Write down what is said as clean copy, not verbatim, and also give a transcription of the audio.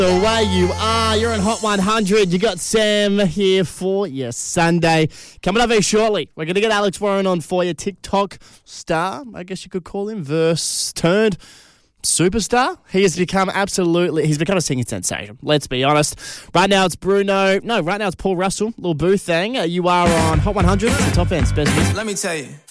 The way you are, you're on Hot 100. You got Sam here for your Sunday. Coming up very shortly, we're going to get Alex Warren on for your TikTok star, I guess you could call him, verse turned superstar. He's become a singing sensation. Let's be honest. Right now it's Paul Russell, Lil Boo Thang. You are on Hot 100. It's the top end. Best music. Let me tell you.